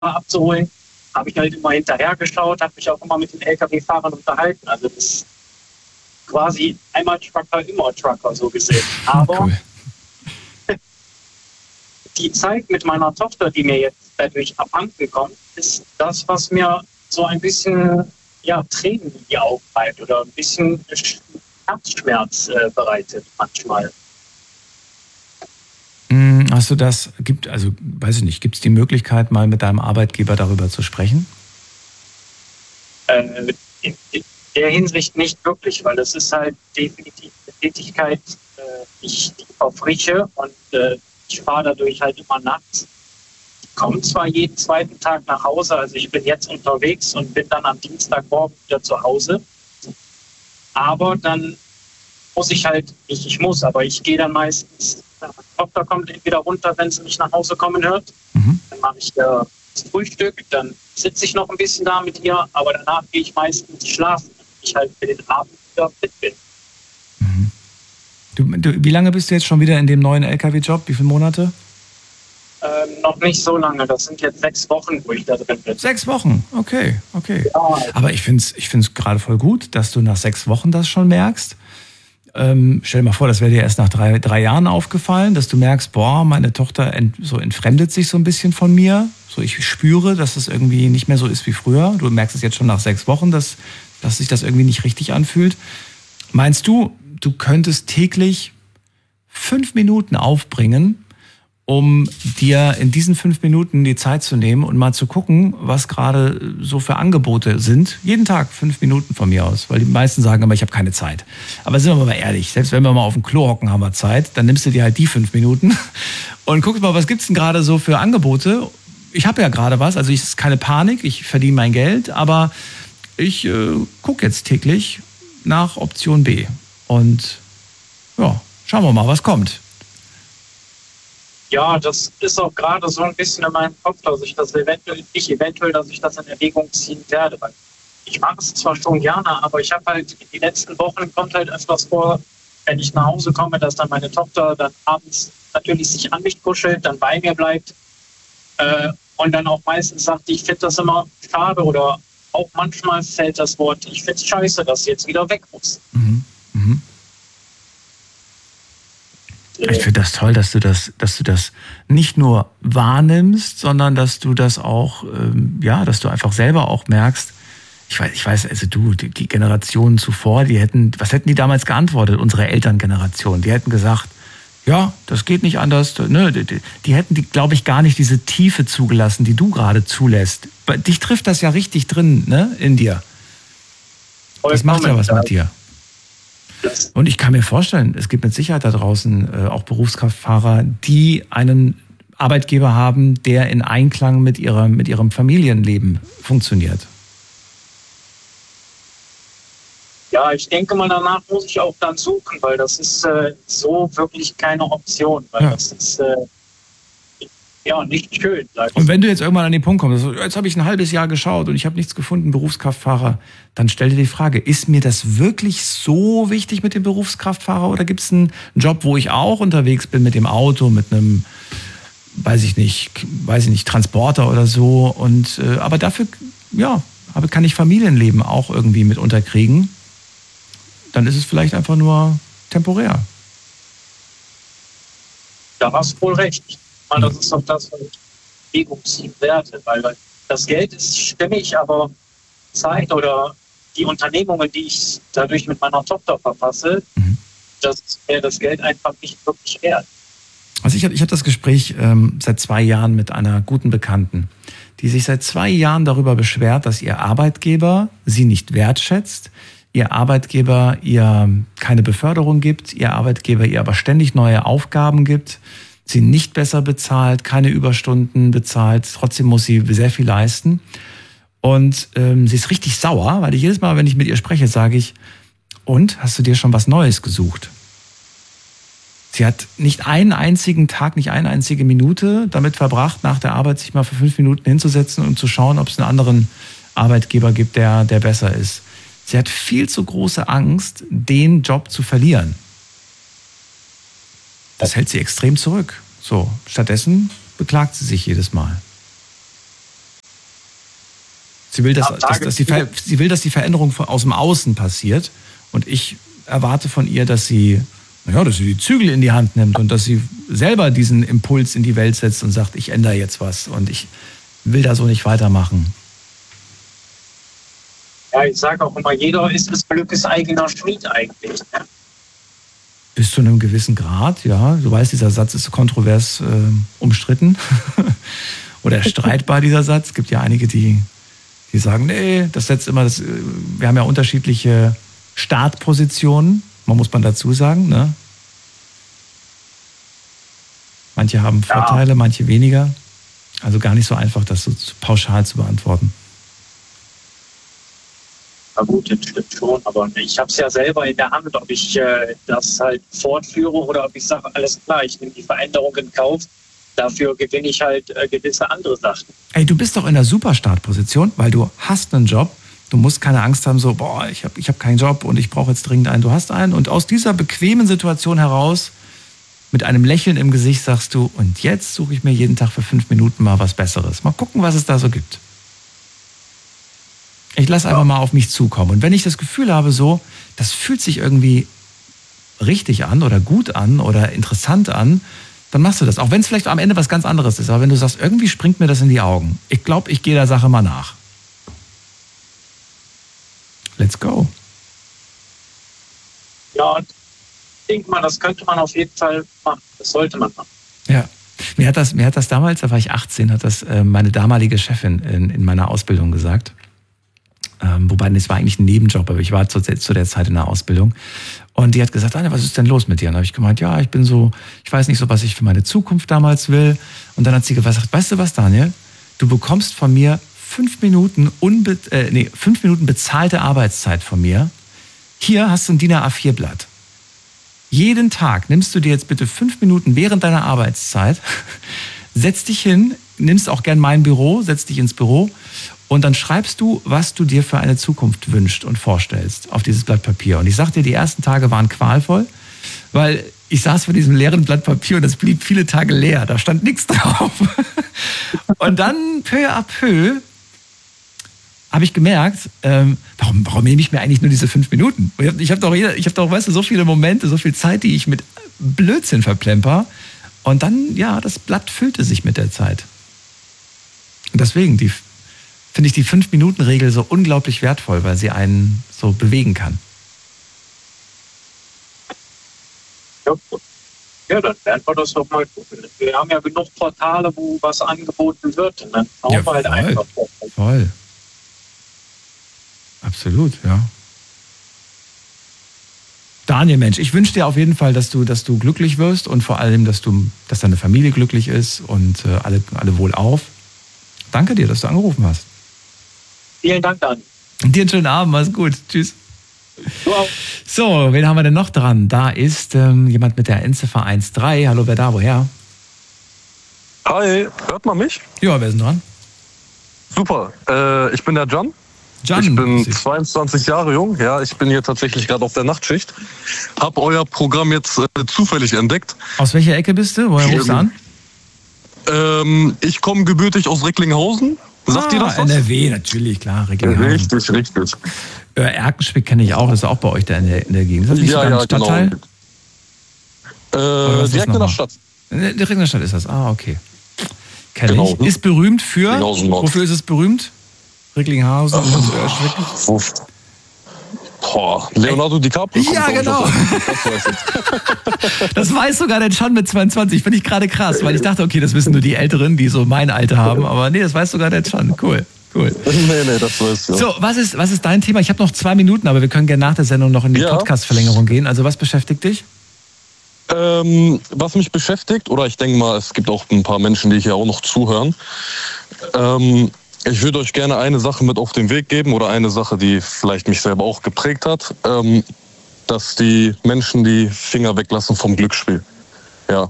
abzuholen, habe ich halt immer hinterher geschaut, habe mich auch immer mit den Lkw-Fahrern unterhalten. Also das ist quasi einmal Trucker, immer Trucker, so gesehen. Aber Cool. die Zeit mit meiner Tochter, die mir jetzt dadurch abhanden kommt, ist das, was mir so ein bisschen Tränen in die Augen treibt oder ein bisschen Herzschmerz bereitet manchmal. Hast du weiß ich nicht, gibt es die Möglichkeit, mal mit deinem Arbeitgeber darüber zu sprechen? In der Hinsicht nicht wirklich, weil das ist halt definitiv eine Tätigkeit, die verfrische und ich fahre dadurch halt immer nachts. Ich komme zwar jeden zweiten Tag nach Hause, also ich bin jetzt unterwegs und bin dann am Dienstagmorgen wieder zu Hause, aber dann muss ich halt, nicht ich muss, aber ich gehe dann meistens, meine Tochter kommt entweder runter, wenn sie mich nach Hause kommen hört, dann mache ich das Frühstück, dann sitze ich noch ein bisschen da mit ihr, aber danach gehe ich meistens schlafen, damit ich halt für den Abend wieder fit bin. Wie lange bist du jetzt schon wieder in dem neuen LKW-Job? Wie viele Monate? Noch nicht so lange, das sind jetzt 6 Wochen, wo ich da drin bin. 6 Wochen, okay. Ja. Aber ich find's gerade voll gut, dass du nach 6 Wochen das schon merkst. Stell dir mal vor, das wäre dir erst nach 3 Jahren aufgefallen, dass du merkst, boah, meine Tochter entfremdet sich so ein bisschen von mir. So, ich spüre, dass es irgendwie nicht mehr so ist wie früher. Du merkst es jetzt schon nach 6 Wochen, dass sich das irgendwie nicht richtig anfühlt. Meinst du, du könntest täglich 5 Minuten aufbringen, um dir in diesen 5 Minuten die Zeit zu nehmen und mal zu gucken, was gerade so für Angebote sind? Jeden Tag 5 Minuten von mir aus, weil die meisten sagen immer, ich habe keine Zeit. Aber sind wir mal ehrlich, selbst wenn wir mal auf dem Klo hocken, haben wir Zeit, dann nimmst du dir halt die 5 Minuten und guckst mal, was gibt's denn gerade so für Angebote? Ich habe ja gerade was, also es ist keine Panik, ich verdiene mein Geld, aber ich gucke jetzt täglich nach Option B. Und ja, schauen wir mal, was kommt. Ja, das ist auch gerade so ein bisschen in meinem Kopf, dass ich das dass ich das in Erwägung ziehen werde. Weil ich mache es zwar schon gerne, aber ich habe halt in den letzten Wochen kommt halt öfters vor, wenn ich nach Hause komme, dass dann meine Tochter dann abends natürlich sich an mich kuschelt, dann bei mir bleibt und dann auch meistens sagt, ich finde das immer schade oder auch manchmal fällt das Wort, ich finde es scheiße, dass sie jetzt wieder weg muss. Ich finde das toll, dass du das nicht nur wahrnimmst, sondern dass du das auch, dass du einfach selber auch merkst. Ich weiß, also die Generationen zuvor, was hätten die damals geantwortet, unsere Elterngeneration? Die hätten gesagt, ja, das geht nicht anders. Ne? Die hätten, glaube ich, gar nicht diese Tiefe zugelassen, die du gerade zulässt. Dich trifft das ja richtig drin, ne, in dir. Das macht ja was mit dir. Und ich kann mir vorstellen, es gibt mit Sicherheit da draußen auch Berufskraftfahrer, die einen Arbeitgeber haben, der in Einklang mit ihrem Familienleben funktioniert. Ja, ich denke mal, danach muss ich auch dann suchen, weil das ist so wirklich keine Option, weil das ist nicht schön. Und wenn du jetzt irgendwann an den Punkt kommst, jetzt habe ich ein halbes Jahr geschaut und ich habe nichts gefunden, Berufskraftfahrer, dann stell dir die Frage, ist mir das wirklich so wichtig mit dem Berufskraftfahrer oder gibt es einen Job, wo ich auch unterwegs bin mit dem Auto, mit einem, weiß ich nicht, Transporter oder so und aber dafür, kann ich Familienleben auch irgendwie mit unterkriegen, dann ist es vielleicht einfach nur temporär. Da hast du wohl recht. Das ist doch das, was ich Bewegung ziehen werde, weil das Geld ist stimmig, aber Zeit oder die Unternehmungen, die ich dadurch mit meiner Tochter verfasse, das wäre das Geld einfach nicht wirklich wert. Also ich hab das Gespräch seit 2 Jahren mit einer guten Bekannten, die sich seit 2 Jahren darüber beschwert, dass ihr Arbeitgeber sie nicht wertschätzt, ihr Arbeitgeber ihr keine Beförderung gibt, ihr Arbeitgeber ihr aber ständig neue Aufgaben gibt, sie nicht besser bezahlt, keine Überstunden bezahlt, trotzdem muss sie sehr viel leisten. Und sie ist richtig sauer, weil jedes Mal, wenn ich mit ihr spreche, sage ich, und, hast du dir schon was Neues gesucht? Sie hat nicht einen einzigen Tag, nicht eine einzige Minute damit verbracht, nach der Arbeit sich mal für 5 Minuten hinzusetzen und zu schauen, ob es einen anderen Arbeitgeber gibt, der besser ist. Sie hat viel zu große Angst, den Job zu verlieren. Das hält sie extrem zurück. So, stattdessen beklagt sie sich jedes Mal. Sie will, sie will, dass die Veränderung aus dem Außen passiert. Und ich erwarte von ihr, dass sie die Zügel in die Hand nimmt und dass sie selber diesen Impuls in die Welt setzt und sagt, ich ändere jetzt was und ich will da so nicht weitermachen. Ja, ich sage auch immer, jeder ist des Glückes eigener Schmied eigentlich. Ne? Bis zu einem gewissen Grad, ja. Du weißt, dieser Satz ist kontrovers umstritten oder streitbar, dieser Satz. Es gibt ja einige, die sagen, nee, das setzt immer wir haben ja unterschiedliche Startpositionen, muss man dazu sagen, ne? Manche haben Vorteile, manche weniger. Also gar nicht so einfach, das so pauschal zu beantworten. Na gut, das stimmt schon, aber ich habe es ja selber in der Hand, ob ich das halt fortführe oder ob ich sage, alles klar, ich nehme die Veränderung in Kauf, dafür gewinne ich halt gewisse andere Sachen. Ey, du bist doch in der Superstartposition, weil du hast einen Job, du musst keine Angst haben, so, ich hab keinen Job und ich brauche jetzt dringend einen, du hast einen und aus dieser bequemen Situation heraus mit einem Lächeln im Gesicht sagst du, und jetzt suche ich mir jeden Tag für 5 Minuten mal was Besseres. Mal gucken, was es da so gibt. Ich lasse einfach mal auf mich zukommen. Und wenn ich das Gefühl habe, so, das fühlt sich irgendwie richtig an oder gut an oder interessant an, dann machst du das. Auch wenn es vielleicht am Ende was ganz anderes ist. Aber wenn du sagst, irgendwie springt mir das in die Augen. Ich glaube, ich gehe der Sache mal nach. Let's go. Ja, ich denke mal, das könnte man auf jeden Fall machen. Das sollte man machen. Ja. Mir hat das damals, da war ich 18, hat das meine damalige Chefin in meiner Ausbildung gesagt. Wobei, das war eigentlich ein Nebenjob, aber ich war zu der Zeit in der Ausbildung. Und die hat gesagt, Daniel, was ist denn los mit dir? Und dann habe ich gemeint, ja, ich weiß nicht so, was ich für meine Zukunft damals will. Und dann hat sie gesagt, weißt du was, Daniel? Du bekommst von mir 5 Minuten bezahlte Arbeitszeit von mir. Hier hast du ein DIN A4-Blatt. Jeden Tag nimmst du dir jetzt bitte 5 Minuten während deiner Arbeitszeit, setz dich hin, nimmst auch gern mein Büro, setz dich ins Büro und dann schreibst du, was du dir für eine Zukunft wünschst und vorstellst auf dieses Blatt Papier. Und ich sag dir, die ersten Tage waren qualvoll, weil ich saß vor diesem leeren Blatt Papier und es blieb viele Tage leer, da stand nichts drauf. Und dann peu à peu habe ich gemerkt, warum nehme ich mir eigentlich nur diese 5 Minuten? Ich habe doch, weißt du, so viele Momente, so viel Zeit, die ich mit Blödsinn verplemper. Und dann, ja, das Blatt füllte sich mit der Zeit. Und deswegen finde ich die 5-Minuten-Regel so unglaublich wertvoll, weil sie einen so bewegen kann. Ja, dann werden wir das doch mal gucken. Wir haben ja genug Portale, wo was angeboten wird. Und dann schauen wir halt einfach. Voll. Absolut, ja. Daniel, Mensch, ich wünsche dir auf jeden Fall, dass du glücklich wirst und vor allem, dass deine Familie glücklich ist und alle wohlauf. Danke dir, dass du angerufen hast. Vielen Dank, Daniel. Dir einen schönen Abend, mach's gut. Tschüss. Wow. So, wen haben wir denn noch dran? Da ist jemand mit der Endziffer 13. Hallo, wer da? Woher? Hi, hört man mich? Ja, wer ist denn dran? Super, ich bin der Can. Ich bin 22 Jahre jung. Ja, ich bin hier tatsächlich gerade auf der Nachtschicht. Hab euer Programm jetzt zufällig entdeckt. Aus welcher Ecke bist du? Woher rufst du an? Ich komme gebürtig aus Recklinghausen. Sagt ihr das was? NRW, natürlich, klar. Recklinghausen. Richtig. Erkenschwick kenne ich auch. Das ist auch bei euch da in der Gegend. Ist das nicht sogar ein Stadtteil? Genau. Direkt in der Stadt. Direkt in der Stadt ist das. Ah, okay. Kenne Genau. ich. Ist berühmt für... Wofür ist es berühmt? Recklinghausen und Erkenschwick? Leonardo DiCaprio. Ja, genau. Das weiß sogar der Can mit 22. Finde ich gerade krass, weil ich dachte, okay, das wissen nur die Älteren, die so mein Alter haben. Aber nee, das weiß sogar der Can. Cool. Nee, das weiß ich. So, was ist dein Thema? Ich habe noch 2 Minuten, aber wir können gerne nach der Sendung noch in die Podcast-Verlängerung gehen. Also was beschäftigt dich? Was mich beschäftigt, oder ich denke mal, es gibt auch ein paar Menschen, die hier auch noch zuhören. Ich würde euch gerne eine Sache mit auf den Weg geben oder eine Sache, die vielleicht mich selber auch geprägt hat, dass die Menschen die Finger weglassen vom Glücksspiel. Ja,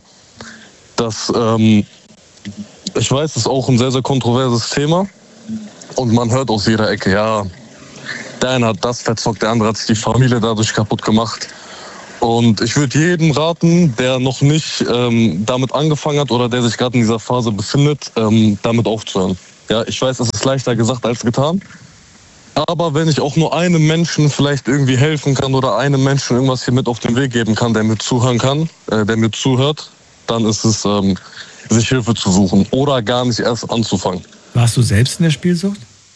ich weiß, das ist auch ein sehr, sehr kontroverses Thema und man hört aus jeder Ecke, ja, der eine hat das verzockt, der andere hat sich die Familie dadurch kaputt gemacht. Und ich würde jedem raten, der noch nicht damit angefangen hat oder der sich gerade in dieser Phase befindet, damit aufzuhören. Ja, ich weiß, es ist leichter gesagt als getan. Aber wenn ich auch nur einem Menschen vielleicht irgendwie helfen kann oder einem Menschen irgendwas hier mit auf den Weg geben kann, der mir zuhören kann, der mir zuhört, dann ist es, sich Hilfe zu suchen oder gar nicht erst anzufangen. Warst du selbst in der Spielsucht?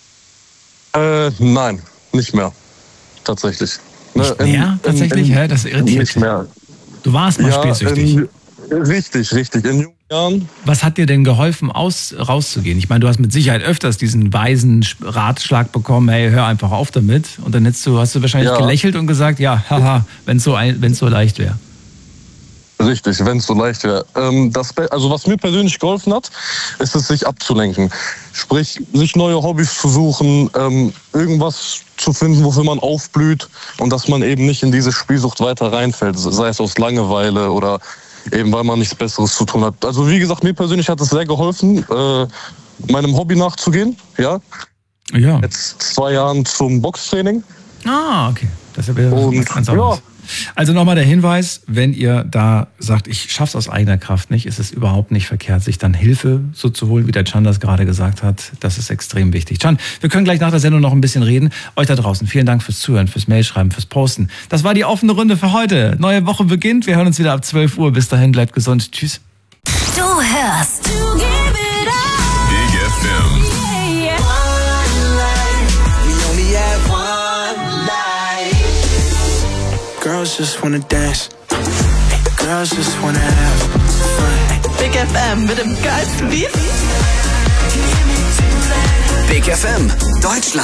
Nein, nicht mehr. Tatsächlich. Nicht mehr? Tatsächlich? Das irritiert. Nicht mehr. Du warst mal spielsüchtig. Richtig. In jungen Jahren. Was hat dir denn geholfen, rauszugehen? Ich meine, du hast mit Sicherheit öfters diesen weisen Ratschlag bekommen, hey, hör einfach auf damit. Und dann hast du wahrscheinlich gelächelt und gesagt, ja, haha, wenn es so leicht wäre. Richtig, wenn es so leicht wäre. Also was mir persönlich geholfen hat, ist es, sich abzulenken. Sprich, sich neue Hobbys zu suchen, irgendwas zu finden, wofür man aufblüht und dass man eben nicht in diese Spielsucht weiter reinfällt, sei es aus Langeweile oder eben weil man nichts Besseres zu tun hat. Also wie gesagt, mir persönlich hat es sehr geholfen, meinem Hobby nachzugehen. Ja. Jetzt 2 Jahren zum Boxtraining. Ah, okay. Das ist ja wieder was ganz anderes. Also nochmal der Hinweis, wenn ihr da sagt, ich schaff's aus eigener Kraft nicht, ist es überhaupt nicht verkehrt, sich dann Hilfe so zu holen, wie der Can das gerade gesagt hat. Das ist extrem wichtig. Can, wir können gleich nach der Sendung noch ein bisschen reden. Euch da draußen, vielen Dank fürs Zuhören, fürs Mailschreiben, fürs Posten. Das war die offene Runde für heute. Neue Woche beginnt. Wir hören uns wieder ab 12 Uhr. Bis dahin, bleibt gesund. Tschüss. Du hörst Big FM. Girls just wanna dance. Girls just wanna have fun. Big FM mit dem geilsten Beat. Big FM, Deutschland.